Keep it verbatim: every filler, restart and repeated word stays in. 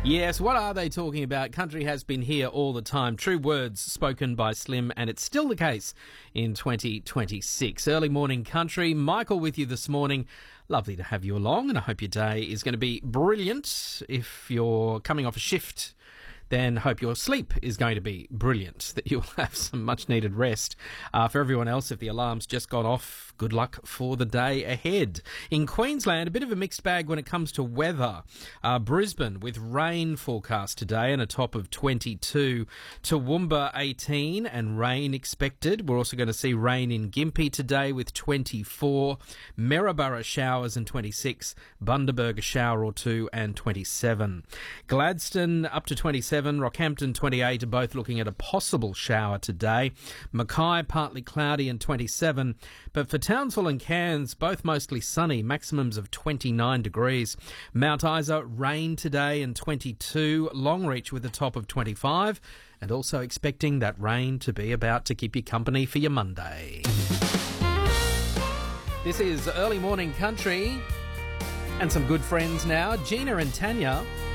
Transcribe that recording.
Yes, what are they talking about? Country has been here all the time. True words spoken by Slim, and it's still the case in twenty twenty-six. Early morning country. Michael with you this morning. Lovely to have you along, and I hope your day is going to be brilliant. If you're coming off a shift, then hope your sleep is going to be brilliant, that you'll have some much-needed rest. Uh, for everyone else, if the alarm's just gone off, good luck for the day ahead. In Queensland, a bit of a mixed bag when it comes to weather. Uh, Brisbane with rain forecast today and a top of twenty-two. Toowoomba eighteen and rain expected. We're also going to see rain in Gympie today with twenty-four. Maryborough showers and twenty-six. Bundaberg a shower or two and twenty-seven. Gladstone up to twenty-seven. Rockhampton twenty-eight are both looking at a possible shower today. Mackay partly cloudy and twenty-seven. But for Townsville and Cairns, both mostly sunny, maximums of twenty-nine degrees. Mount Isa, rain today and twenty-two. Longreach with a top of twenty-five. And also expecting that rain to be about to keep you company for your Monday. This is Early Morning Country. And some good friends now, Gina and Tanya.